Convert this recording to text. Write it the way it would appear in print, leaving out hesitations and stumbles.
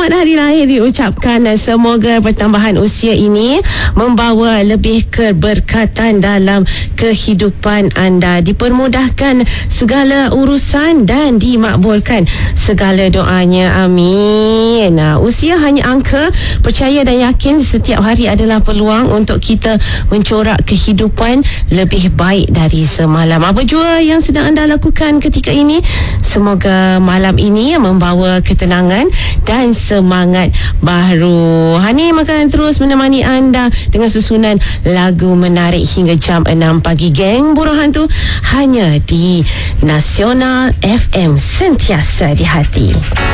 selamat hari lahir diucapkan dan semoga pertambahan usia ini membawa lebih keberkatan dalam kehidupan anda, dipermudahkan segala urusan dan dimakbulkan segala doanya, amin. Usia hanya angka, percaya dan yakin setiap hari adalah peluang untuk kita mencorak kehidupan lebih baik dari semalam. Apa jua yang sedang anda lakukan ketika ini, semoga malam ini membawa ketenangan dan semangat baru. Hani akan terus menemani anda dengan susunan lagu menarik hingga jam 6 pagi. Geng Burung Hantu hanya di Nasional FM, sentiasa di hati.